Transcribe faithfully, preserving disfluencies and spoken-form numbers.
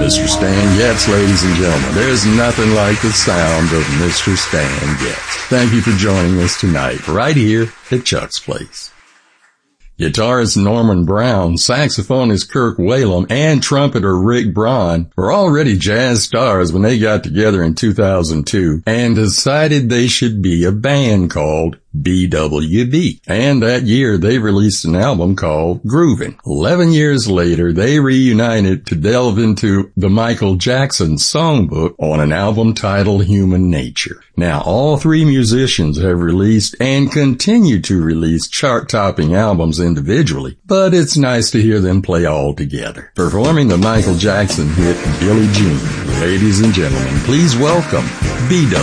Mister Stan Getz, ladies and gentlemen. There's nothing like the sound of Mister Stan Getz. Thank you for joining us tonight, right here at Chuck's Place. Guitarist Norman Brown, saxophonist Kirk Whalum, and trumpeter Rick Braun were already jazz stars when they got together in two thousand two and decided they should be a band called B W B. And that year they released an album called Groovin'. Eleven years later, they reunited to delve into the Michael Jackson songbook on an album titled Human Nature. Now, all three musicians have released and continue to release chart-topping albums individually, but it's nice to hear them play all together. Performing the Michael Jackson hit Billie Jean, ladies and gentlemen, please welcome B W B.